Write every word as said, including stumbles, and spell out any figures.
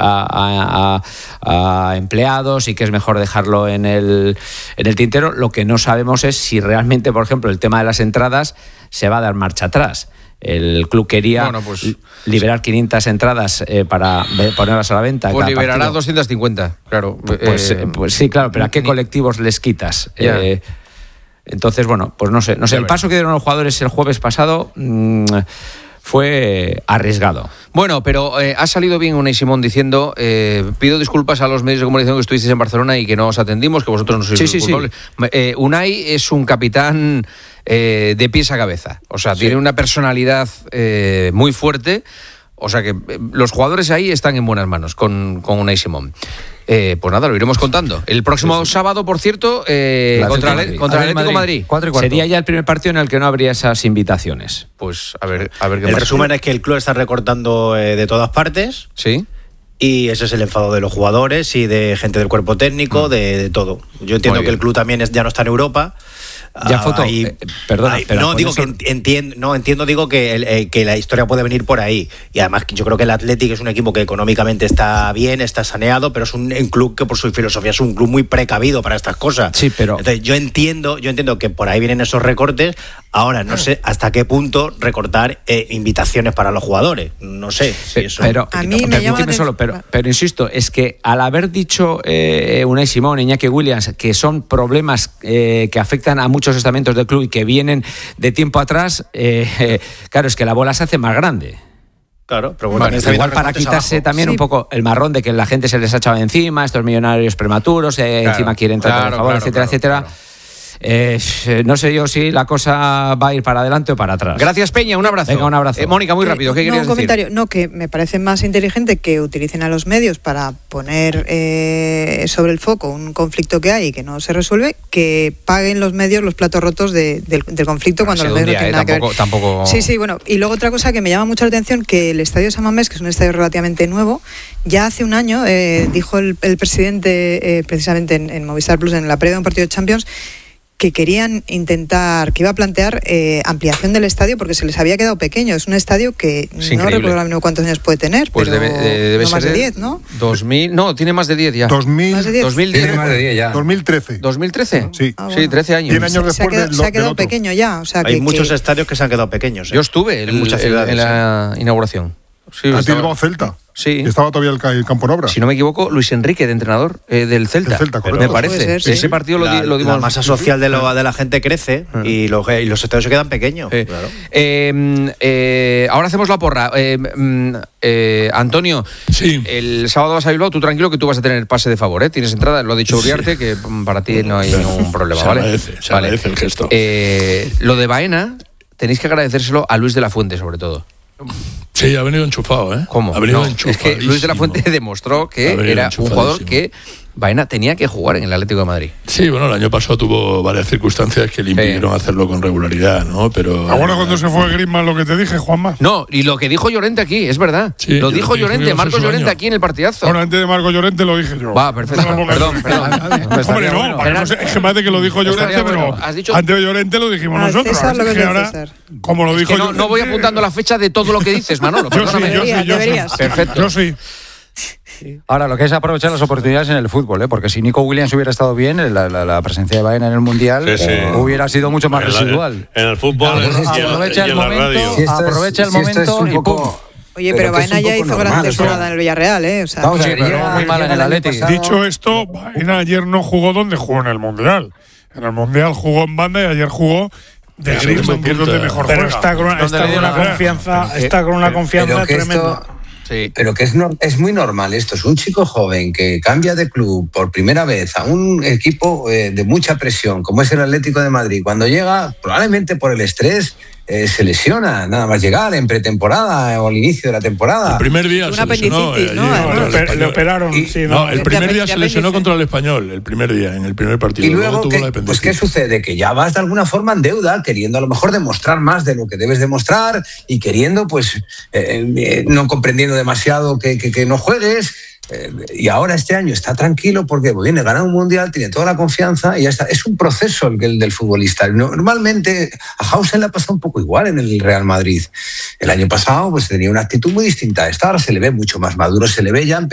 a, a, a empleados y que es mejor dejarlo en el, en el tintero. Lo que no sabemos es si realmente, por ejemplo, el tema de las entradas se va a dar marcha atrás. El club quería bueno, pues, liberar sí. quinientas entradas eh, para ponerlas a la venta. Pues liberará partido. doscientas cincuenta, claro. Pues, eh, pues sí, claro, pero ¿a qué ni, colectivos les quitas? Eh, entonces, bueno, pues no sé. no sé. El paso que dieron los jugadores el jueves pasado mmm, fue arriesgado. Bueno, pero eh, ha salido bien Unai Simón diciendo eh, pido disculpas a los medios de comunicación que estuvisteis en Barcelona y que no os atendimos, que vosotros no sois sí, culpables. Sí, sí. eh, Unai es un capitán eh, de pies a cabeza, o sea, sí. tiene una personalidad eh, muy fuerte, o sea que eh, los jugadores ahí están en buenas manos con, con Unai Simón. Eh, pues nada, lo iremos contando. El próximo sí, sí. sábado, por cierto, eh, contra el contra el Atlético Madrid. Madrid. Sería ya el primer partido en el que no habría esas invitaciones. Pues a ver, a ver qué El pasa. resumen es que el club está recortando eh, de todas partes. Sí. Y ese es el enfado de los jugadores y de gente del cuerpo técnico, mm. de, de todo. Yo entiendo que el club también es, ya no está en Europa. Ya foto, ahí, eh, perdona, ahí, pero no digo eso... que entiendo, no entiendo digo que el, eh, que la historia puede venir por ahí y además yo creo que el Athletic es un equipo que económicamente está bien, está saneado, pero es un, un club que por su filosofía es un club muy precavido para estas cosas. Sí, pero entonces yo entiendo, yo entiendo que por ahí vienen esos recortes. Ahora no sé hasta qué punto recortar eh, invitaciones para los jugadores. No sé. Si eso pero a mí me llama la solo, pero, pero insisto, es que al haber dicho eh, Unai Simón, Iñaki Williams, que son problemas eh, que afectan a muchos estamentos del club y que vienen de tiempo atrás, eh, eh, claro, es que la bola se hace más grande. Claro, pero bueno, bueno, igual para quitarse abajo. también sí. un poco el marrón de que la gente se les ha echado encima, estos millonarios prematuros, eh, claro, encima quieren tratar claro, de favor, claro, etcétera, claro, etcétera. Claro. Eh, no sé yo si la cosa va a ir para adelante o para atrás. Gracias, Peña, un abrazo. Venga, un abrazo. Eh, Mónica, muy rápido, ¿qué no, querías un comentario. decir? No, que me parece más inteligente que utilicen a los medios para poner eh, sobre el foco un conflicto que hay y que no se resuelve, que paguen los medios los platos rotos de, del, del conflicto no, cuando los medios día, no tienen eh, nada tampoco, que ver. Tampoco... Sí, sí, bueno. Y luego otra cosa que me llama mucho la atención, que el estadio de San Mamés, que es un estadio relativamente nuevo, ya hace un año eh, dijo el, el presidente eh, precisamente en, en Movistar Plus, en la previa de un partido de Champions, que querían intentar, que iba a plantear eh, ampliación del estadio porque se les había quedado pequeño. Es un estadio que es no recuerdo ahora mismo cuántos años puede tener, pues pero debe, debe no ser más de diez, ¿no? dos mil, no, tiene más de diez ya. dos mil, más de diez. dos mil diez. Tiene más de diez ya. dos mil trece. ¿dos mil trece? Sí. Ah, bueno. Sí, trece años. diez años después se ha quedado, del, se ha quedado del otro. pequeño ya. O sea, hay que, muchos que... estadios que se han quedado pequeños. ¿eh? Yo estuve en, el, muchas ciudades, en la sí. inauguración. Sí, ¿A ti estaba... Bilbao Celta? Sí. Estaba todavía el, el campo en obra. Si no me equivoco, Luis Enrique, de entrenador eh, del Celta. El Celta, correcto. Me parece. Ser, sí. Ese partido lo, la, di, lo dimos. La masa social de, lo, de la gente crece uh-huh. y, los, y los estadios se quedan pequeños. Eh, claro. eh, eh, ahora hacemos la porra. Eh, eh, Antonio, sí. el sábado vas a Bilbao, tú tranquilo que tú vas a tener pase de favor. ¿eh? Tienes entrada, lo ha dicho Uriarte, sí. que para ti no hay sí. ningún problema. Se ¿vale? agradece, se vale. agradece el gesto. Eh, lo de Baena, tenéis que agradecérselo a Luis de la Fuente, sobre todo. Sí, ha venido enchufado, ¿eh? ¿Cómo? Ha venido no, es que Luis de la Fuente demostró que era un jugador que Baena tenía que jugar en el Atlético de Madrid. Sí, bueno, el año pasado tuvo varias circunstancias que le impidieron eh. hacerlo con regularidad, ¿no? Pero ahora cuando se fue Griezmann, lo que te dije, Juanma. No, y lo que dijo Llorente aquí, es verdad. Sí, lo dijo Llorente, Marcos Llorente aquí en el partidazo. Bueno, antes de Marcos Llorente lo dije yo. Va, perfecto. No, perdón, perdón. Hombre, no, para no sé, es que parece que lo dijo Llorente, pero dicho... antes de Llorente lo dijimos ah, nosotros. César, lo que que ahora, como lo es dijo que no, Llorente, no voy apuntando la fecha de todo lo que dices, Manolo. Yo sí, yo sí, yo sí. Perfecto. Yo sí. Ahora, lo que es aprovechar las oportunidades en el fútbol, ¿eh? Porque si Nico Williams hubiera estado bien, la, la, la presencia de Baena en el Mundial sí, sí. hubiera sido mucho más en residual. La, en el fútbol no, y en, aprovecha y en el la momento, radio. Si aprovecha es, el momento si y pum. Oye, pero, pero Baena ya hizo gran temporada en el Villarreal, ¿eh? O sea, Vamos, sí, pero muy mal en el Atlético. Dicho esto, Baena ayer no jugó donde jugó en el Mundial. En el Mundial jugó en banda y ayer jugó de Griezmann, que es donde mejor pero juega. Está con, está con una confianza, está con una confianza tremenda. Sí. Pero que es, no, es muy normal esto, es un chico joven que cambia de club por primera vez a un equipo eh, de mucha presión como es el Atlético de Madrid. Cuando llega, probablemente por el estrés, eh, se lesiona nada más llegar en pretemporada o al inicio de la temporada. El primer día una se lesionó. Eh, ¿no? No, le, le operaron. Y, sí, no, no, el primer día se lesionó contra el Español, el primer día, en el primer partido. Y luego, luego tuvo ¿qué, la apendicitis. pues ¿qué sucede? Que ya vas de alguna forma en deuda, queriendo a lo mejor demostrar más de lo que debes demostrar y queriendo, pues, eh, eh, no comprendiendo demasiado que, que, que no juegues. Eh, y ahora este año está tranquilo porque viene, gana un mundial, tiene toda la confianza y ya está. Es un proceso el, el del futbolista. Normalmente a Hausen le ha pasado un poco igual en el Real Madrid. El año pasado pues tenía una actitud muy distinta a esta, ahora se le ve mucho más maduro, se le ve ya